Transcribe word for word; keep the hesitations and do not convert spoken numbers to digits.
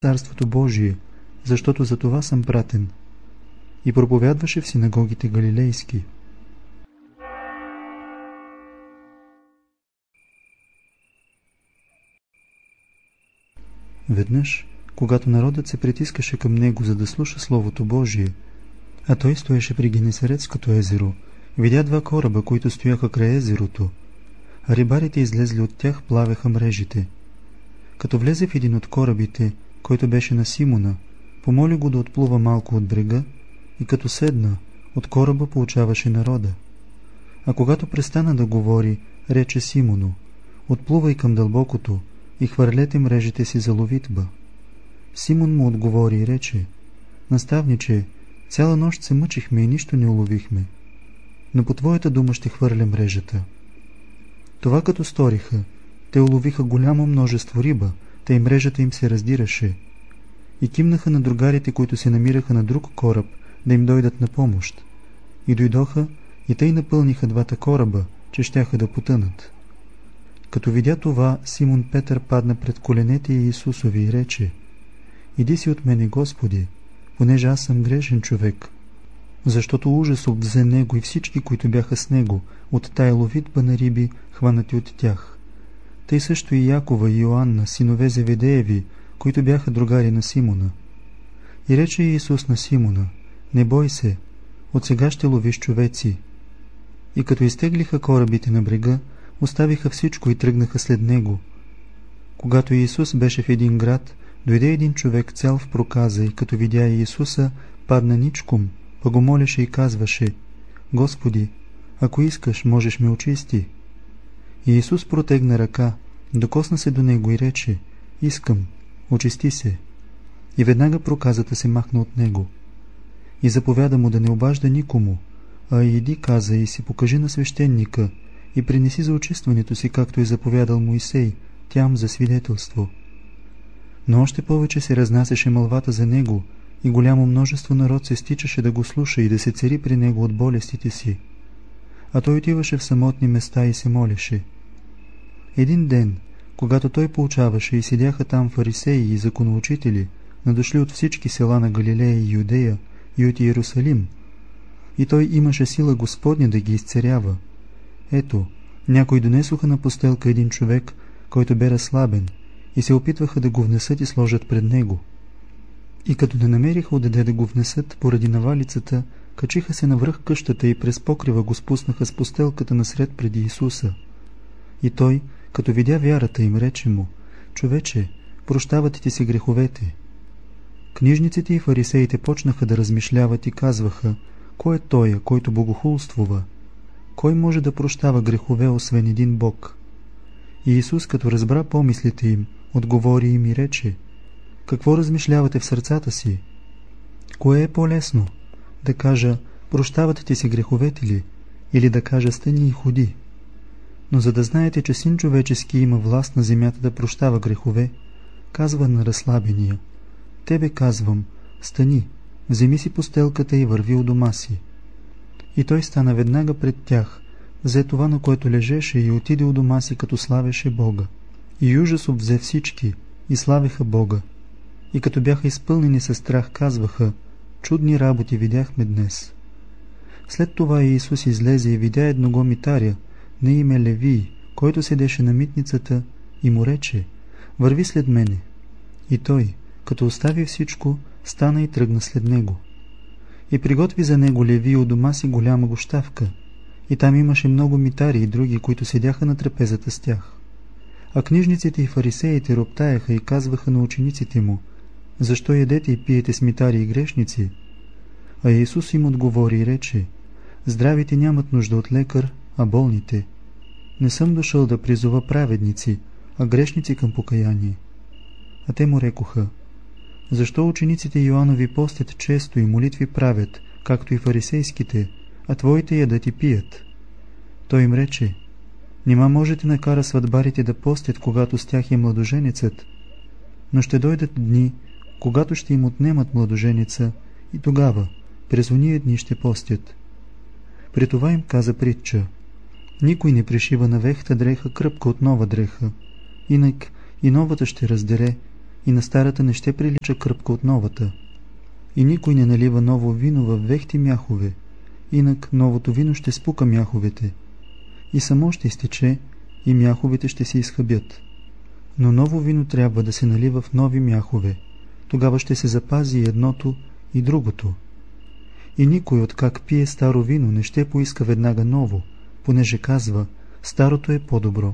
Царството Божие, защото за това съм пратен. И проповядваше в синагогите галилейски. Веднъж, когато народът се притискаше към него, за да слуша Словото Божие, а той стоеше при Генесаретското езеро, видя два кораба, които стояха край езерото, а рибарите излезли от тях плавеха мрежите. Като влезе в един от корабите, който беше на Симона, помоли го да отплува малко от брега и като седна, от кораба получаваше народа. А когато престана да говори, рече Симону: отплувай към дълбокото и хвърлете мрежите си за ловитба. Симон му отговори и рече: наставниче, цяла нощ се мъчихме и нищо не уловихме, но по твоята дума ще хвърля мрежата. Това като сториха, те уловиха голямо множество риба, тъй мрежата им се раздираше. И кимнаха на другарите, които се намираха на друг кораб, да им дойдат на помощ. И дойдоха, и тъй напълниха двата кораба, че щяха да потънат. Като видя това, Симон Петър падна пред коленете Иисусови и рече: иди си от мене, Господи, понеже аз съм грешен човек. Защото ужас обвзе него и всички, които бяха с него, от тая ловитба на риби, хванати от тях. Тъй също и Якова и Йоанна, синове Зеведееви, които бяха другари на Симона. И рече Иисус на Симона: не бой се, от сега ще ловиш човеци. И като изтеглиха корабите на брега, оставиха всичко и тръгнаха след него. Когато Иисус беше в един град, дойде един човек цял в проказа и като видя Иисуса, падна ничком, па го молеше и казваше: Господи, ако искаш, можеш ме очисти. И Иисус протегна ръка, докосна се до него и рече: искам, очисти се. И веднага проказата се махна от него. И заповяда му да не обажда никому, а иди, каза, и си покажи на свещеника и принеси за очистването си, както е заповядал Моисей, тям за свидетелство. Но още повече се разнасяше мълвата за него и голямо множество народ се стичаше да го слуша и да се цари при него от болестите си. А той отиваше в самотни места и се молеше. Един ден, когато той получаваше и седяха там фарисеи и законоучители, надошли от всички села на Галилея и Юдея и от Иерусалим, и той имаше сила Господня да ги изцерява. Ето, някои донесоха на постелка един човек, който бе разслабен, и се опитваха да го внесат и сложат пред него. И като не намериха отде да го внесат поради навалицата, качиха се навръх къщата и през покрива го спуснаха с постелката насред преди Исуса. И той, като видя вярата им, рече му: човече, прощават ти си греховете. Книжниците и фарисеите почнаха да размишляват и казваха: кой е той, който богохулствува? Кой може да прощава грехове, освен един Бог? И Исус, като разбра помислите им, отговори им и рече: какво размишлявате в сърцата си? Кое е по-лесно? Да кажа: прощават ти си греховете ли? Или да кажа: стани и ходи? Но за да знаете, че Син човечески има власт на земята да прощава грехове, казва на разслабения: тебе казвам, стани, вземи си постелката и върви у дома си. И той стана веднага пред тях, взе това, на което лежеше, и отиде у дома си, като славеше Бога. И ужас обвзе всички, и славеха Бога. И като бяха изпълнени със страх, казваха: чудни работи видяхме днес. След това Иисус излезе и видя едного митаря, на име Левий, който седеше на митницата, и му рече: върви след мене. И той, като остави всичко, стана и тръгна след него. И приготви за него Левий у дома си голяма гощавка, и там имаше много митари и други, които седяха на трапезата с тях. А книжниците и фарисеите роптаяха и казваха на учениците му: защо ядете и пиете с митари и грешници? А Иисус им отговори и рече: здравите нямат нужда от лекар, а болните. Не съм дошъл да призова праведници, а грешници към покаяние. А те му рекоха: защо учениците Йоанови постят често и молитви правят, както и фарисейските, а твоите ядат и пият? Той им рече: нима можете накара сватбарите да постят, когато с тях е младоженецът? Но ще дойдат дни, когато ще им отнемат младоженица, и тогава, през ония дни ще постят. При това им каза притча: никой не пришива на вехта дреха кръпка от нова дреха, инак и новата ще раздере, и на старата не ще прилича кръпка от новата. И никой не налива ново вино в вехти мяхове, инак новото вино ще спука мяховете. И само ще изтече, и мяховете ще се изхъбят. Но ново вино трябва да се налива в нови мяхове, тогава ще се запази и едното, и другото. И никой откак пие старо вино не ще поиска веднага ново, понеже казва, старото е по-добро.